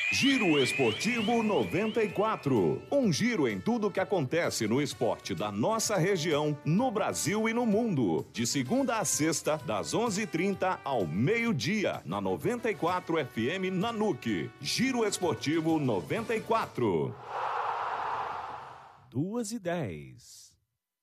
Giro Esportivo 94. Um giro em tudo que acontece no esporte da nossa região, no Brasil e no mundo. De segunda a sexta, das 11h30 ao meio-dia, na 94 FM Nanuque. Giro Esportivo 94. 2h10.